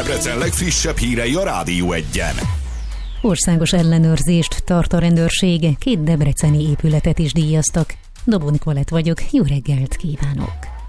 Debrecen legfrissebb hírei a Rádió Egyen. Országos ellenőrzést tart a rendőrség, 2 debreceni épületet is díjaztak. Dobó Nikolett vagyok, jó reggelt kívánok!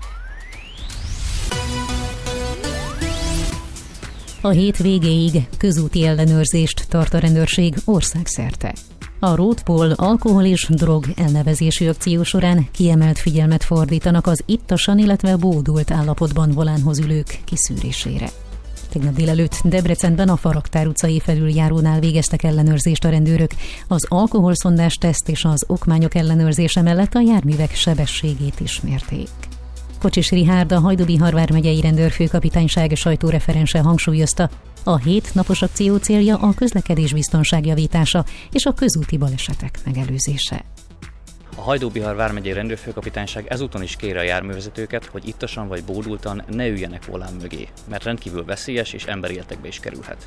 A hét végéig közúti ellenőrzést tart a rendőrség országszerte. A Roadpol alkohol és drog elnevezésű akció során kiemelt figyelmet fordítanak az ittasan, illetve bódult állapotban volánhoz ülők kiszűrésére. Tegnap délelőtt Debrecenben a Faraktár utcai felüljárónál végeztek ellenőrzést a rendőrök. Az alkoholszondás teszt és az okmányok ellenőrzése mellett a járművek sebességét is mérték. Kocsis Richárd, a Hajdú-Bihar vármegyei rendőrfőkapitányság sajtóreferense hangsúlyozta, a 7 napos akció célja a közlekedés biztonság javítása és a közúti balesetek megelőzése. A Hajdú-Bihar vármegyei rendőrfőkapitányság ezúton is kéri a járművezetőket, hogy ittasan vagy bódultan ne üljenek volán mögé, mert rendkívül veszélyes és emberéletekbe is kerülhet.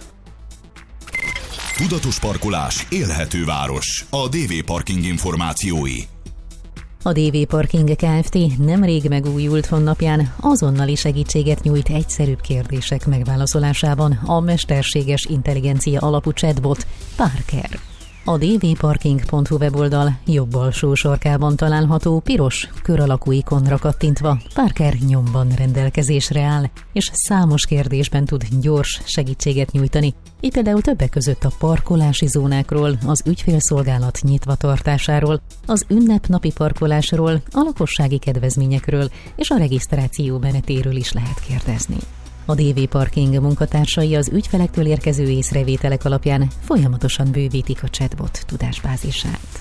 Tudatos parkolás, élhető város. A DV Parking információi. A DV Parking Kft. Nemrég megújult honlapján azonnali segítséget nyújt egyszerűbb kérdések megválaszolásában a mesterséges intelligencia alapú chatbot Parker. A dvparking.hu weboldal jobb alsó sarkában található piros, kör alakú ikonra kattintva Parker nyomban rendelkezésre áll, és számos kérdésben tud gyors segítséget nyújtani, így például többek között a parkolási zónákról, az ügyfélszolgálat nyitva tartásáról, az ünnepnapi parkolásról, a lakossági kedvezményekről és a regisztráció menetéről is lehet kérdezni. A DV Parking munkatársai az ügyfelektől érkező észrevételek alapján folyamatosan bővítik a chatbot tudásbázisát.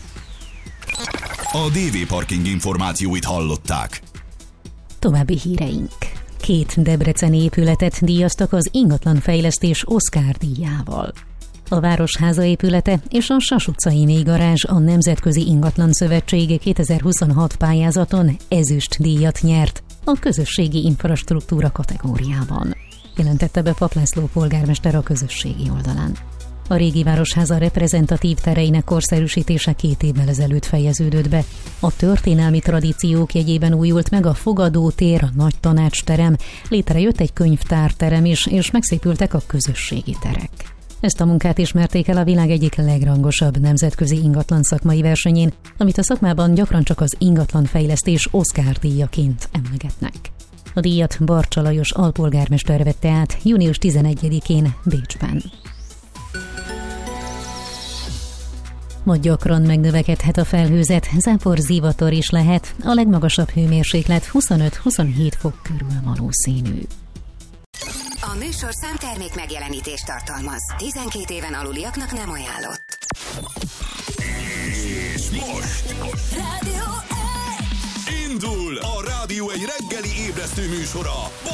A DV Parking információit hallották. További híreink. 2 debreceni épületet díjaztak az ingatlanfejlesztés Oscar díjával. A Városháza épülete és a Sas utcai mélygarázs a Nemzetközi Ingatlan Szövetség 2026 pályázaton ezüst díjat nyert a közösségi infrastruktúra kategóriában, jelentette be Pap László polgármester a közösségi oldalán. A régi Városháza reprezentatív tereinek korszerűsítése 2 évvel ezelőtt fejeződött be. A történelmi tradíciók jegyében újult meg a fogadótér, a nagy tanácsterem, létrejött egy könyvtárterem is, és megszépültek a közösségi terek. Ezt a munkát ismerték el a világ egyik legrangosabb nemzetközi ingatlan szakmai versenyén, amit a szakmában gyakran csak az ingatlanfejlesztés Oscar díjaként emlegetnek. A díjat Barcsa Lajos alpolgármester vette át június 11-én Bécsben. Ma gyakran megnövekedhet a felhőzet, zápor, zivatar is lehet, a legmagasabb hőmérséklet 25-27 fok körül valószínű. A műsorszám termék megjelenítést tartalmaz. 12 éven aluliaknak nem ajánlott. És most Rádió indul a Rádió egy reggeli ébresztő műsora